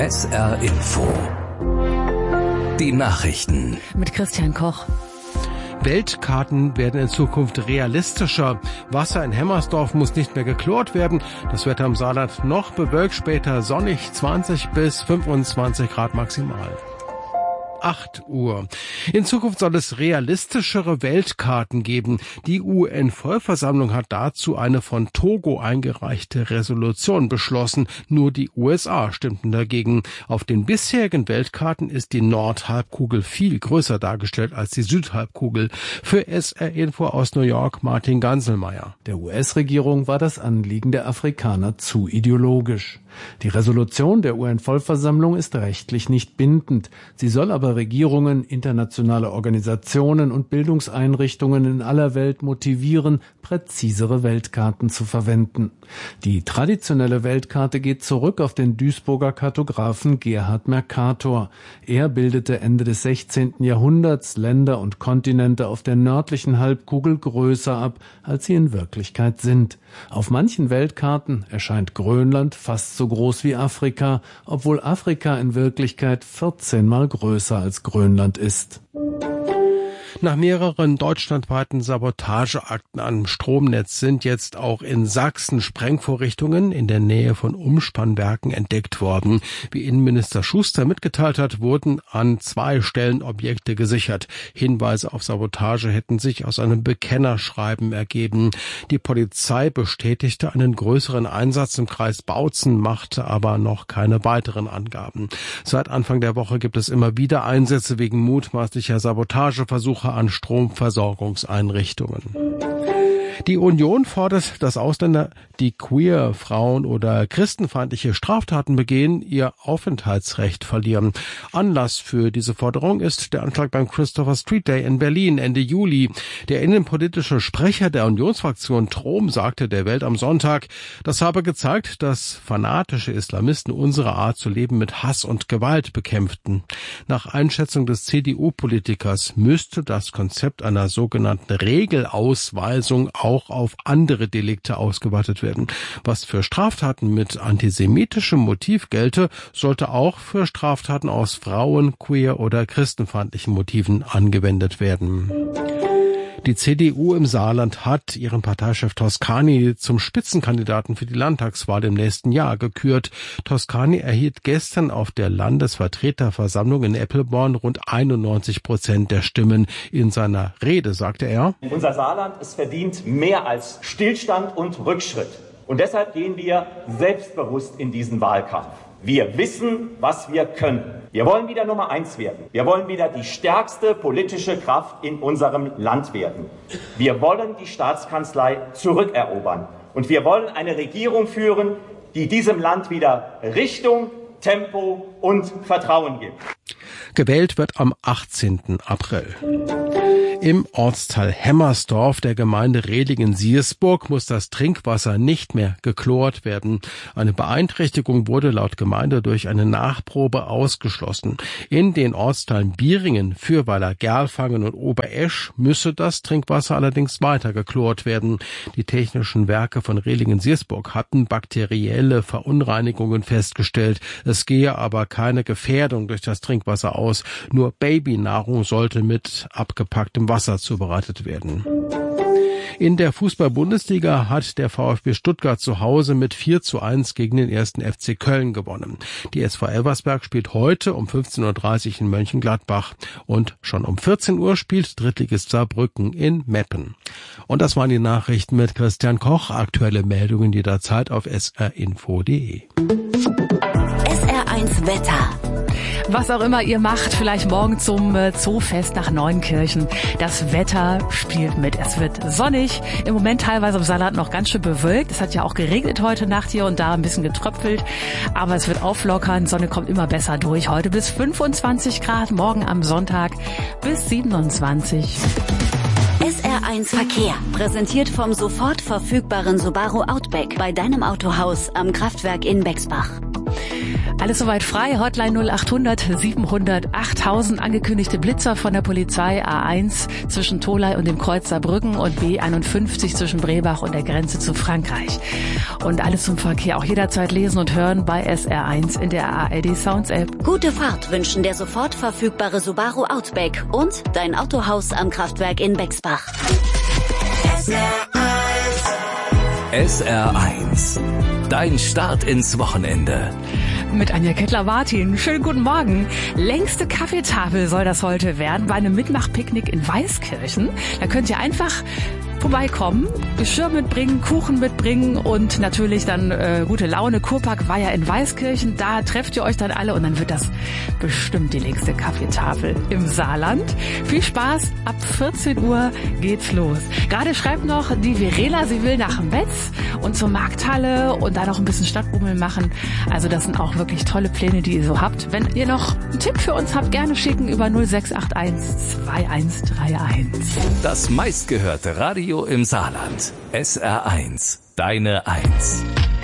SR Info. Die Nachrichten. Mit Christian Koch. Weltkarten werden in Zukunft realistischer. Wasser in Hemmersdorf muss nicht mehr geklort werden. Das Wetter im Saarland noch bewölkt, später sonnig, 20 bis 25 Grad maximal. 8 Uhr. In Zukunft soll es realistischere Weltkarten geben. Die UN-Vollversammlung hat dazu eine von Togo eingereichte Resolution beschlossen. Nur die USA stimmten dagegen. Auf den bisherigen Weltkarten ist die Nordhalbkugel viel größer dargestellt als die Südhalbkugel. Für SR Info aus New York Martin Ganselmeier. Der US-Regierung war das Anliegen der Afrikaner zu ideologisch. Die Resolution der UN-Vollversammlung ist rechtlich nicht bindend. Sie soll aber Regierungen, internationale Organisationen und Bildungseinrichtungen in aller Welt motivieren, präzisere Weltkarten zu verwenden. Die traditionelle Weltkarte geht zurück auf den Duisburger Kartografen Gerhard Mercator. Er bildete Ende des 16. Jahrhunderts Länder und Kontinente auf der nördlichen Halbkugel größer ab, als sie in Wirklichkeit sind. Auf manchen Weltkarten erscheint Grönland fast so groß wie Afrika, obwohl Afrika in Wirklichkeit 14-mal größer als Grönland ist. Nach mehreren deutschlandweiten Sabotageakten am Stromnetz sind jetzt auch in Sachsen Sprengvorrichtungen in der Nähe von Umspannwerken entdeckt worden. Wie Innenminister Schuster mitgeteilt hat, wurden an 2 Stellen Objekte gesichert. Hinweise auf Sabotage hätten sich aus einem Bekennerschreiben ergeben. Die Polizei bestätigte einen größeren Einsatz im Kreis Bautzen, machte aber noch keine weiteren Angaben. Seit Anfang der Woche gibt es immer wieder Einsätze wegen mutmaßlicher Sabotageversuche an Stromversorgungseinrichtungen. Die Union fordert, dass Ausländer, die queer, Frauen oder christenfeindliche Straftaten begehen, ihr Aufenthaltsrecht verlieren. Anlass für diese Forderung ist der Anschlag beim Christopher Street Day in Berlin Ende Juli. Der innenpolitische Sprecher der Unionsfraktion Trom sagte der Welt am Sonntag, das habe gezeigt, dass fanatische Islamisten unsere Art zu leben mit Hass und Gewalt bekämpften. Nach Einschätzung des CDU-Politikers müsste das Konzept einer sogenannten Regelausweisung auch auf andere Delikte ausgeweitet werden. Was für Straftaten mit antisemitischem Motiv gelte, sollte auch für Straftaten aus Frauen-, queer- oder christenfeindlichen Motiven angewendet werden. Die CDU im Saarland hat ihren Parteichef Toscani zum Spitzenkandidaten für die Landtagswahl im nächsten Jahr gekürt. Toscani erhielt gestern auf der Landesvertreterversammlung in Eppelborn rund 91% der Stimmen. In seiner Rede sagte er: Unser Saarland, es verdient mehr als Stillstand und Rückschritt. Und deshalb gehen wir selbstbewusst in diesen Wahlkampf. Wir wissen, was wir können. Wir wollen wieder Nummer 1 werden. Wir wollen wieder die stärkste politische Kraft in unserem Land werden. Wir wollen die Staatskanzlei zurückerobern. Und wir wollen eine Regierung führen, die diesem Land wieder Richtung, Tempo und Vertrauen gibt. Gewählt wird am 18. April. Im Ortsteil Hemmersdorf der Gemeinde Rehlingen-Siersburg muss das Trinkwasser nicht mehr geklort werden. Eine Beeinträchtigung wurde laut Gemeinde durch eine Nachprobe ausgeschlossen. In den Ortsteilen Bieringen, Fürweiler, Gerlfangen und Oberesch müsse das Trinkwasser allerdings weiter geklort werden. Die technischen Werke von Rehlingen-Siersburg hatten bakterielle Verunreinigungen festgestellt. Es gehe aber keine Gefährdung durch das Trinkwasser aus. Nur Babynahrung sollte mit abgepacktem Wasser zubereitet werden. In der Fußball-Bundesliga hat der VfB Stuttgart zu Hause mit 4:1 gegen den 1. FC Köln gewonnen. Die SV Elversberg spielt heute um 15:30 Uhr in Mönchengladbach. Und schon um 14 Uhr spielt Drittligist Saarbrücken in Meppen. Und das waren die Nachrichten mit Christian Koch. Aktuelle Meldungen jederzeit auf srinfo.de. SR1 Wetter. Was auch immer ihr macht, vielleicht morgen zum Zoofest nach Neunkirchen. Das Wetter spielt mit. Es wird sonnig. Im Moment teilweise im Saarland noch ganz schön bewölkt. Es hat ja auch geregnet heute Nacht hier und da, ein bisschen getröpfelt. Aber es wird auflockern. Sonne kommt immer besser durch. Heute bis 25 Grad, morgen am Sonntag bis 27. SR1 Verkehr. Präsentiert vom sofort verfügbaren Subaru Outback bei deinem Autohaus am Kraftwerk in Bexbach. Alles soweit frei. Hotline 0800 700 8000. Angekündigte Blitzer von der Polizei. A1 zwischen Tholey und dem Kreuz Saarbrücken und B51 zwischen Brebach und der Grenze zu Frankreich. Und alles zum Verkehr auch jederzeit lesen und hören bei SR1 in der ARD Sounds App. Gute Fahrt wünschen der sofort verfügbare Subaru Outback und dein Autohaus am Kraftwerk in Bexbach. SR1. Dein Start ins Wochenende. Mit Anja Kettler-Wartin. Schönen guten Morgen. Längste Kaffeetafel soll das heute werden bei einem Mitmachpicknick in Weißkirchen. Da könnt ihr einfach vorbeikommen, Geschirr mitbringen, Kuchen mitbringen und natürlich dann gute Laune. Kurpark war ja in Weißkirchen, da trefft ihr euch dann alle und dann wird das bestimmt die längste Kaffeetafel im Saarland. Viel Spaß, ab 14 Uhr geht's los. Gerade schreibt noch die Verena, sie will nach Metz und zur Markthalle und da noch ein bisschen Stadtbummel machen. Also das sind auch wirklich tolle Pläne, die ihr so habt. Wenn ihr noch einen Tipp für uns habt, gerne schicken über 0681 2131. Das meistgehörte Radio im Saarland. SR1. Deine 1.